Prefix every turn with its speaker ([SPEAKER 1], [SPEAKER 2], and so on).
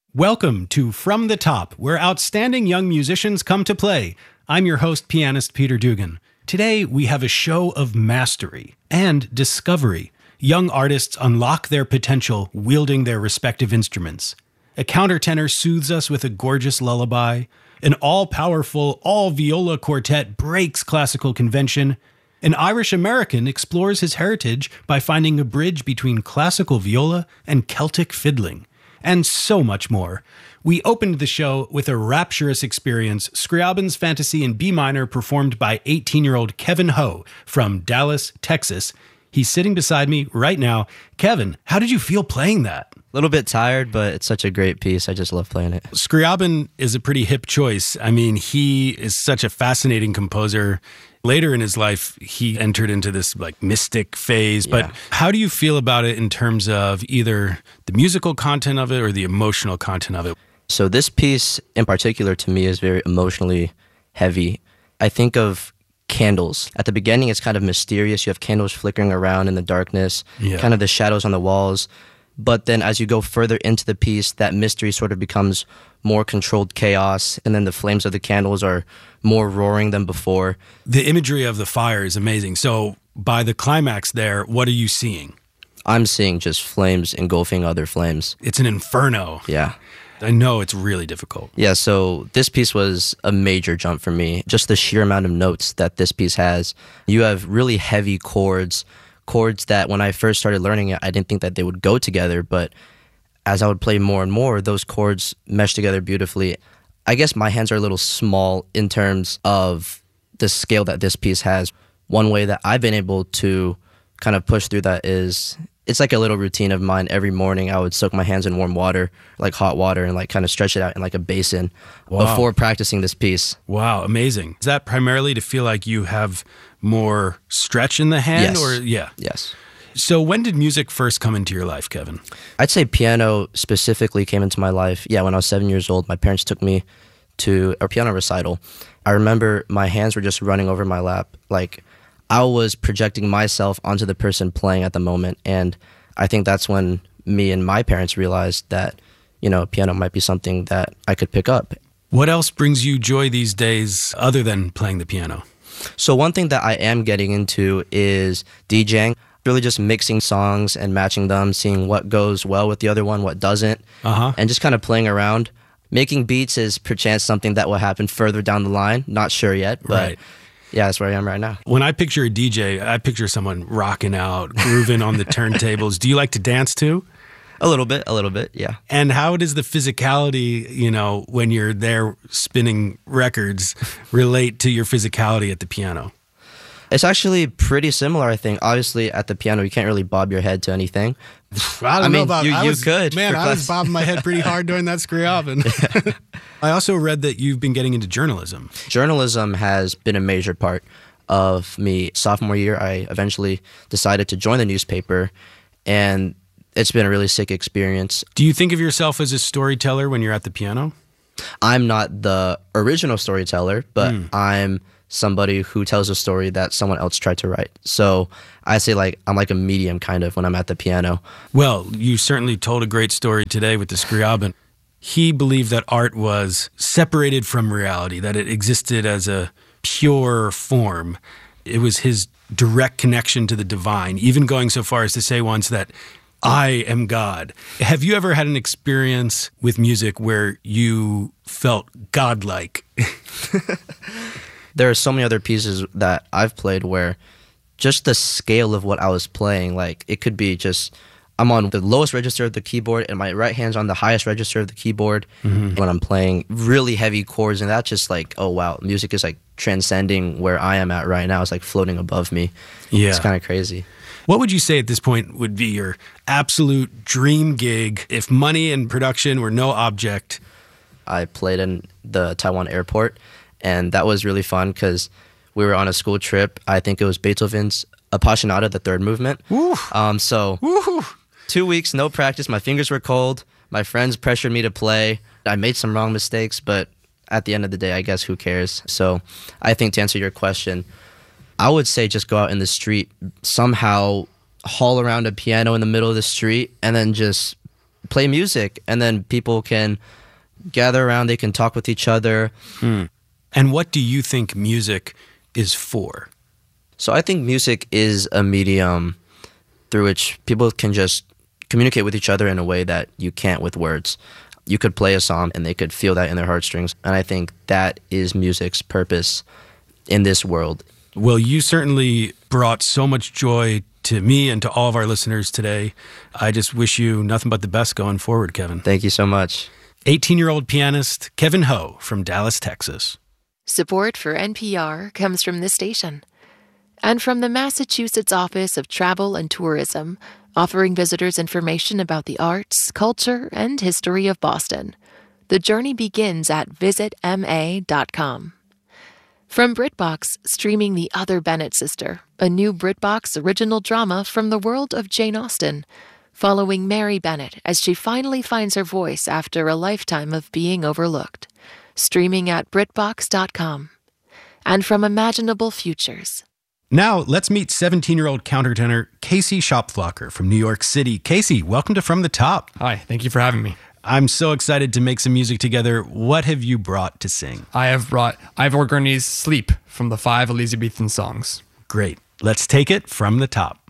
[SPEAKER 1] Welcome to From the Top, where outstanding young musicians come to play. I'm your host, pianist Peter Dugan. Today, we have a show of mastery and discovery. Young artists unlock their potential wielding their respective instruments. A countertenor soothes us with a gorgeous lullaby. An all-powerful, all-viola quartet breaks classical convention. An Irish-American explores his heritage by finding a bridge between classical viola and Celtic fiddling. And so much more. We opened the show with a rapturous experience, Scriabin's Fantasy in B minor performed by 18-year-old Kevin Ho from Dallas, Texas. He's sitting beside me right now. Kevin, how did you feel playing that?
[SPEAKER 2] A little bit tired, but it's such a great piece. I just love playing it.
[SPEAKER 1] Scriabin is a pretty hip choice. I mean, he is such a fascinating composer. Later in his life, he entered into this mystic phase. But how do you feel about it in terms of either the musical content of it or the emotional content of it?
[SPEAKER 2] So this piece in particular to me is very emotionally heavy. I think of candles. At the beginning, it's kind of mysterious. You have candles flickering around in the darkness, kind of the shadows on the walls. But then as you go further into the piece, that mystery sort of becomes more controlled chaos, and then the flames of the candles are more roaring than before.
[SPEAKER 1] The imagery of the fire is amazing. So by the climax there, what are you seeing?
[SPEAKER 2] I'm seeing just flames engulfing other flames.
[SPEAKER 1] It's an inferno.
[SPEAKER 2] Yeah.
[SPEAKER 1] I know it's really difficult.
[SPEAKER 2] Yeah, so this piece was a major jump for me. Just the sheer amount of notes that this piece has. You have really heavy chords that when I first started learning it, I didn't think that they would go together, but as I would play more and more, those chords mesh together beautifully. I guess my hands are a little small in terms of the scale that this piece has. One way that I've been able to kind of push through that is, it's like a little routine of mine. Every morning I would soak my hands in warm water, like hot water, and kind of stretch it out in like a basin before practicing this piece.
[SPEAKER 1] Wow, amazing. Is that primarily to feel like you have more stretch in the hand?
[SPEAKER 2] Yes. Yes.
[SPEAKER 1] So when did music first come into your life, Kevin?
[SPEAKER 2] I'd say piano specifically came into my life, when I was 7 years old. My parents took me to a piano recital. I remember my hands were just running over my lap. Like I was projecting myself onto the person playing at the moment. And I think that's when me and my parents realized that, piano might be something that I could pick up.
[SPEAKER 1] What else brings you joy these days other than playing the piano?
[SPEAKER 2] So one thing that I am getting into is DJing. Really just mixing songs and matching them, seeing what goes well with the other one, what doesn't, and just kind of playing around. Making beats is perchance something that will happen further down the line. Not sure yet, but yeah, that's where I am right now.
[SPEAKER 1] When I picture a DJ, I picture someone rocking out, grooving on the turntables. Do you like to dance too?
[SPEAKER 2] A little bit, yeah.
[SPEAKER 1] And how does the physicality, when you're there spinning records, relate to your phicality at the piano?
[SPEAKER 2] It's actually pretty similar, I think. Obviously, at the piano, you can't really bob your head to anything.
[SPEAKER 1] I don't know about
[SPEAKER 2] you could.
[SPEAKER 1] Man, I was bobbing my head pretty hard during that Scriabin. I also read that you've been getting into journalism.
[SPEAKER 2] Journalism has been a major part of me. Sophomore year, I eventually decided to join the newspaper, and it's been a really sick experience.
[SPEAKER 1] Do you think of yourself as a storyteller when you're at the piano?
[SPEAKER 2] I'm not the original storyteller, but I'm somebody who tells a story that someone else tried to write. So I say I'm like a medium kind of when I'm at the piano.
[SPEAKER 1] Well, you certainly told a great story today with the Scriabin. He believed that art was separated from reality, that it existed as a pure form. It was his direct connection to the divine, even going so far as to say once that I am God. Have you ever had an experience with music where you felt godlike?
[SPEAKER 2] There are so many other pieces that I've played where just the scale of what I was playing, it could be just, I'm on the lowest register of the keyboard and my right hand's on the highest register of the keyboard when I'm playing really heavy chords, and that's just oh wow, music is transcending where I am at right now. It's floating above me. Yeah. It's kind of crazy.
[SPEAKER 1] What would you say at this point would be your absolute dream gig if money and production were no object?
[SPEAKER 2] I played in the Taiwan airport, and that was really fun because we were on a school trip. I think it was Beethoven's Appassionata, the third movement. So 2 weeks, no practice. My fingers were cold. My friends pressured me to play. I made some wrong mistakes, but at the end of the day, I guess who cares? So I think to answer your question, I would say just go out in the street, somehow haul around a piano in the middle of the street, and then just play music, and then people can gather around, they can talk with each other.
[SPEAKER 1] And what do you think music is for?
[SPEAKER 2] So I think music is a medium through which people can just communicate with each other in a way that you can't with words. You could play a song and they could feel that in their heartstrings. And I think that is music's purpose in this world.
[SPEAKER 1] Well, you certainly brought so much joy to me and to all of our listeners today. I just wish you nothing but the best going forward, Kevin.
[SPEAKER 2] Thank you so much.
[SPEAKER 1] 18-year-old pianist Kevin Ho from Dallas, Texas.
[SPEAKER 3] Support for NPR comes from this station and from the Massachusetts Office of Travel and Tourism, offering visitors information about the arts, culture, and history of Boston. The journey begins at visitma.com. From BritBox, streaming The Other Bennett Sister, a new BritBox original drama from the world of Jane Austen, following Mary Bennett as she finally finds her voice after a lifetime of being overlooked. Streaming at BritBox.com. And from Imaginable Futures.
[SPEAKER 1] Now, let's meet 17-year-old countertenor Casey Schopflocker from New York City. Casey, welcome to From the Top.
[SPEAKER 4] Hi, thank you for having me.
[SPEAKER 1] I'm so excited to make some music together. What have you brought to sing?
[SPEAKER 4] I have brought Ivor Gurney's Sleep from the 5 Elizabethan songs.
[SPEAKER 1] Great. Let's take it from the top.